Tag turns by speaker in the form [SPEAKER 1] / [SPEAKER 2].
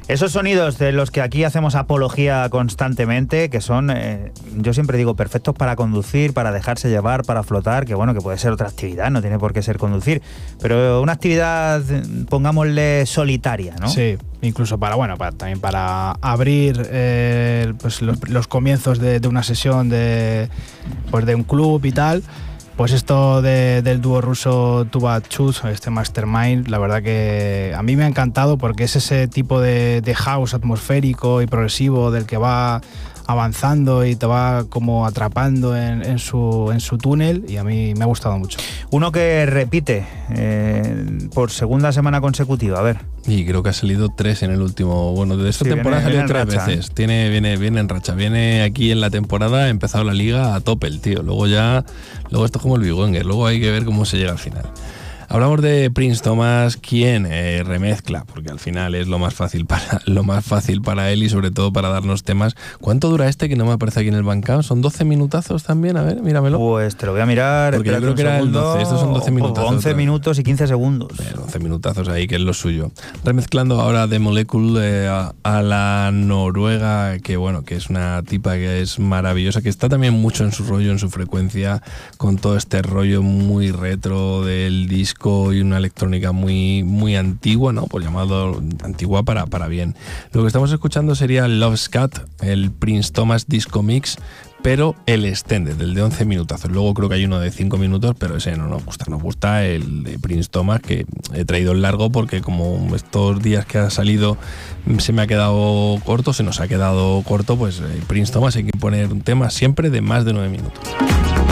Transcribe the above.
[SPEAKER 1] Esos sonidos de los que aquí hacemos apología constantemente, que son, yo siempre digo, perfectos para conducir, para dejarse llevar, para flotar, que bueno, que puede ser otra actividad, no tiene por qué ser conducir, pero una actividad, pongámosle, solitaria, ¿no?
[SPEAKER 2] Sí, incluso también para abrir pues los comienzos de una sesión de un club y tal. Pues esto del dúo ruso Tuba Chus, este Mastermind, la verdad que a mí me ha encantado porque es ese tipo de house atmosférico y progresivo del que va avanzando y te va como atrapando en su túnel, y a mí me ha gustado mucho.
[SPEAKER 1] Uno que repite por segunda semana consecutiva, a ver.
[SPEAKER 3] Y creo que ha salido 3 en el último... Bueno, de esta temporada ha salido 3 veces. Viene en racha. Viene aquí en la temporada, ha empezado la liga a tope el tío. Luego esto es como el Big Wenger. Luego hay que ver cómo se llega al final. Hablamos de Prince Thomas, quien remezcla, porque al final es lo más fácil para él y sobre todo para darnos temas. ¿Cuánto dura este que no me aparece aquí en el Bandcamp? ¿Son 12 minutazos también? A ver, míramelo.
[SPEAKER 1] Pues te lo voy a mirar.
[SPEAKER 3] Porque yo creo que era el 12, estos son 12 minutazos.
[SPEAKER 1] 11 minutos y 15 segundos.
[SPEAKER 3] 11 minutazos ahí, que es lo suyo. Remezclando ahora de Molecule a la noruega, que bueno, que es una tipa que es maravillosa, que está también mucho en su rollo, en su frecuencia, con todo este rollo muy retro del disco y una electrónica muy, muy antigua, ¿no? Pues llamado antigua para bien. Lo que estamos escuchando sería Love Scat, el Prince Thomas Disco Mix, pero el extended, el de 11 minutazos. Luego creo que hay uno de 5 minutos, pero ese no nos gusta. Nos gusta el de Prince Thomas, que he traído el largo porque como estos días que ha salido se nos ha quedado corto, pues Prince Thomas hay que poner un tema siempre de más de 9 minutos.